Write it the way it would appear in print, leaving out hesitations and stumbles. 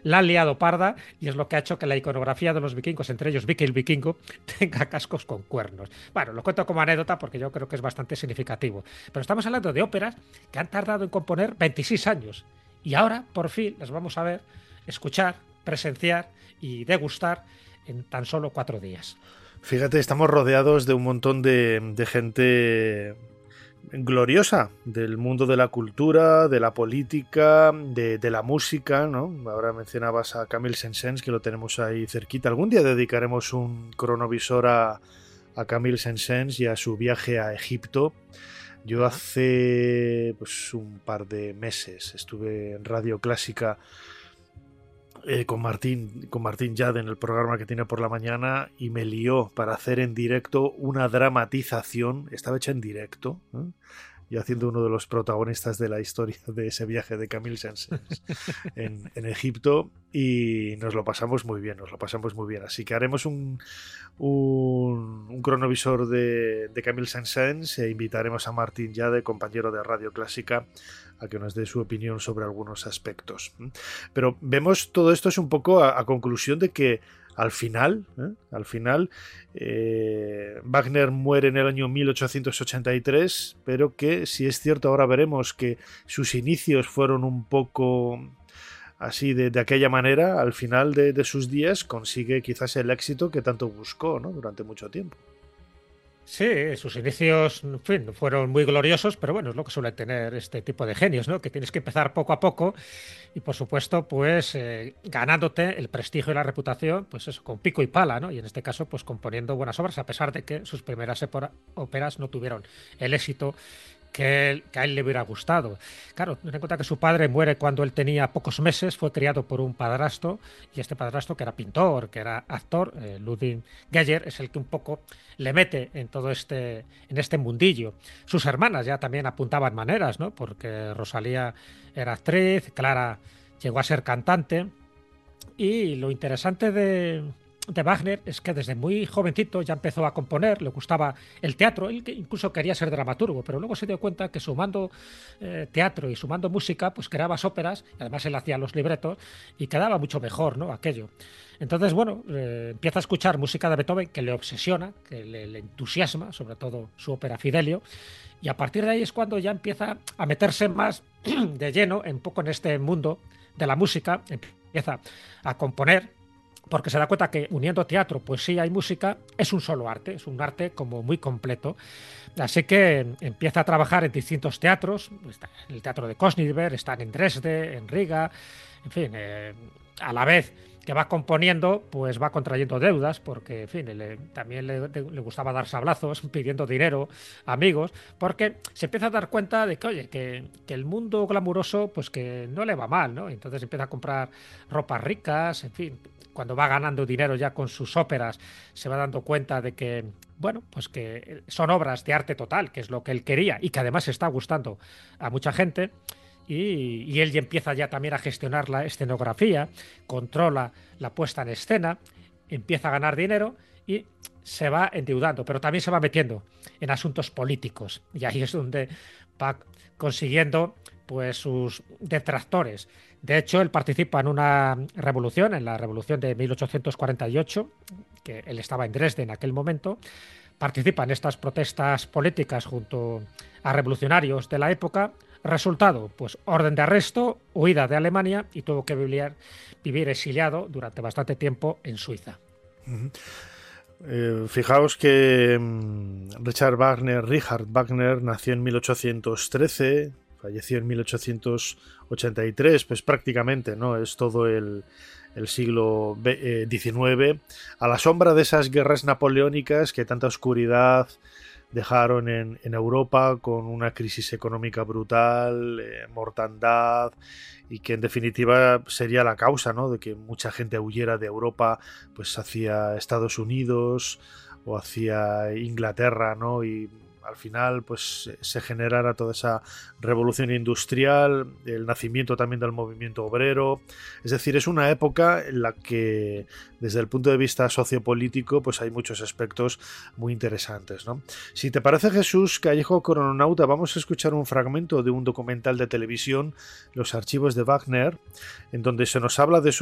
la han liado parda y es lo que ha hecho que la iconografía de los vikingos, entre ellos Vicky el vikingo, tenga cascos con cuernos. Bueno, lo cuento como anécdota porque yo creo que es bastante significativo. Pero estamos hablando de óperas que han tardado en componer 26 años y ahora, por fin, las vamos a ver, escuchar, presenciar y degustar en tan solo 4 días. Fíjate, estamos rodeados de un montón de gente gloriosa del mundo de la cultura, de la política, de la música, ¿no? Ahora mencionabas a Camille Saint-Saëns, que lo tenemos ahí cerquita. Algún día dedicaremos un cronovisor a Camille Saint-Saëns y a su viaje a Egipto. Yo hace pues un par de meses estuve en Radio Clásica con Martín Yade en el programa que tiene por la mañana y me lió para hacer en directo una dramatización, estaba hecha en directo, y haciendo uno de los protagonistas de la historia de ese viaje de Camille Saint-Saëns en Egipto, y nos lo pasamos muy bien, así que haremos un cronovisor de Camille Saint-Saëns e invitaremos a Martín Yade, compañero de Radio Clásica, a que nos dé su opinión sobre algunos aspectos. Pero vemos todo esto es un poco a conclusión de que al final, Wagner muere en el año 1883, pero que si es cierto ahora veremos que sus inicios fueron un poco así de aquella manera, al final de sus días consigue quizás el éxito que tanto buscó, ¿no? Durante mucho tiempo. Sí, sus inicios, en fin, fueron muy gloriosos, pero bueno, es lo que suele tener este tipo de genios, ¿no? Que tienes que empezar poco a poco y, por supuesto, pues ganándote el prestigio y la reputación, pues eso, con pico y pala, ¿no? Y en este caso, pues componiendo buenas obras, a pesar de que sus primeras óperas no tuvieron el éxito que a él le hubiera gustado. Claro, ten en cuenta que su padre muere cuando él tenía pocos meses, fue criado por un padrastro, y este padrastro, que era pintor, que era actor, Ludwig Geyer, es el que un poco le mete en todo en este mundillo. Sus hermanas ya también apuntaban maneras, ¿no? Porque Rosalía era actriz, Clara llegó a ser cantante, y lo interesante de Wagner es que desde muy jovencito ya empezó a componer, le gustaba el teatro, él incluso quería ser dramaturgo, pero luego se dio cuenta que sumando teatro y sumando música, pues creaba óperas, y además él hacía los libretos y quedaba mucho mejor, ¿no? Aquello. Entonces, bueno, empieza a escuchar música de Beethoven que le obsesiona, que le entusiasma, sobre todo su ópera Fidelio, y a partir de ahí es cuando ya empieza a meterse más de lleno un poco en este mundo de la música, empieza a componer porque se da cuenta que uniendo teatro, poesía y música es un solo arte, es un arte como muy completo. Así que empieza a trabajar en distintos teatros, está en el teatro de Königsberg, están en Dresde, en Riga, en fin, a la vez que va componiendo, pues va contrayendo deudas, porque en fin, también le gustaba dar sablazos, pidiendo dinero a amigos, porque se empieza a dar cuenta de que, oye, que el mundo glamuroso, pues que no le va mal, ¿no? Entonces empieza a comprar ropas ricas, en fin, cuando va ganando dinero ya con sus óperas, se va dando cuenta de que, bueno, pues que son obras de arte total, que es lo que él quería y que además está gustando a mucha gente. Y él ya empieza ya también a gestionar la escenografía, controla la puesta en escena, empieza a ganar dinero y se va endeudando, pero también se va metiendo en asuntos políticos. Y ahí es donde va consiguiendo pues sus detractores. De hecho, él participa en una revolución, en la revolución de 1848, que él estaba en Dresde en aquel momento, participa en estas protestas políticas junto a revolucionarios de la época. Resultado, pues orden de arresto, huida de Alemania y tuvo que vivir exiliado durante bastante tiempo en Suiza. Fijaos que Richard Wagner nació en 1813, falleció en 1883, pues prácticamente, ¿no? Es todo el siglo XIX, a la sombra de esas guerras napoleónicas que tanta oscuridad dejaron en Europa, con una crisis económica brutal, mortandad, y que en definitiva sería la causa, ¿no?, de que mucha gente huyera de Europa pues hacia Estados Unidos o hacia Inglaterra, ¿no? Y al final pues se generara toda esa revolución industrial, el nacimiento también del movimiento obrero. Es decir, es una época en la que desde el punto de vista sociopolítico pues hay muchos aspectos muy interesantes, ¿no? Si te parece, Jesús Callejo Crononauta, vamos a escuchar un fragmento de un documental de televisión, Los archivos de Wagner, en donde se nos habla de